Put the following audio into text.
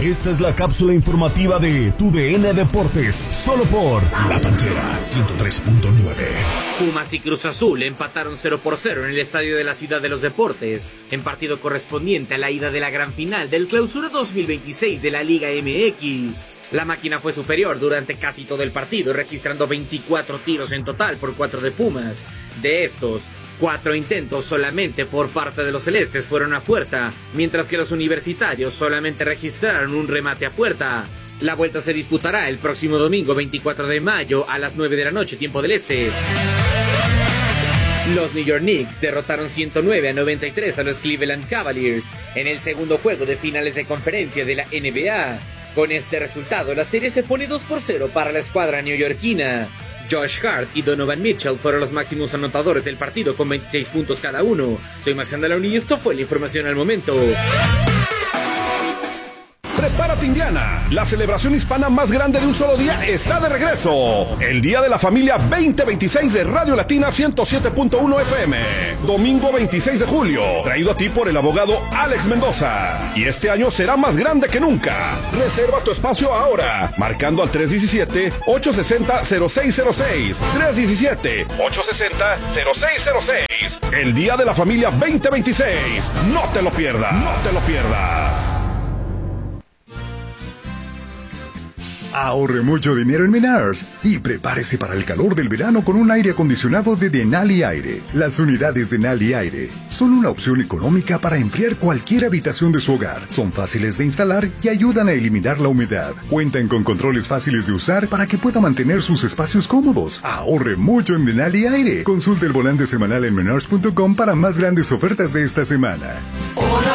Esta es la cápsula informativa de Tu DN Deportes, solo por La Pantera 103.9. Pumas y Cruz Azul empataron 0-0 en el Estadio de la Ciudad de los Deportes, en partido correspondiente a la ida de la gran final del Clausura 2026 de la Liga MX. La máquina fue superior durante casi todo el partido, registrando 24 tiros en total por 4 de Pumas. De estos, 4 intentos solamente por parte de los celestes fueron a puerta, mientras que los universitarios solamente registraron un remate a puerta. La vuelta se disputará el próximo domingo 24 de mayo a las 9 de la noche, tiempo del este. Los New York Knicks derrotaron 109-93 a los Cleveland Cavaliers en el segundo juego de finales de conferencia de la NBA. Con este resultado, la serie se pone 2-0 para la escuadra neoyorquina. Josh Hart y Donovan Mitchell fueron los máximos anotadores del partido con 26 puntos cada uno. Soy Max Andalón y esto fue la información al momento. Prepárate, Indiana. La celebración hispana más grande de un solo día está de regreso. El Día de la Familia 2026 de Radio Latina 107.1 FM. Domingo 26 de julio. Traído a ti por el abogado Alex Mendoza. Y este año será más grande que nunca. Reserva tu espacio ahora. Marcando al 317-860-0606. 317-860-0606. El Día de la Familia 2026. No te lo pierdas. No te lo pierdas. Ahorre mucho dinero en Menards y prepárese para el calor del verano con un aire acondicionado de Denali Aire. Las unidades Denali Aire son una opción económica para enfriar cualquier habitación de su hogar. Son fáciles de instalar y ayudan a eliminar la humedad. Cuentan con controles fáciles de usar para que pueda mantener sus espacios cómodos. Ahorre mucho en Denali Aire. Consulte el volante semanal en menards.com para más grandes ofertas de esta semana.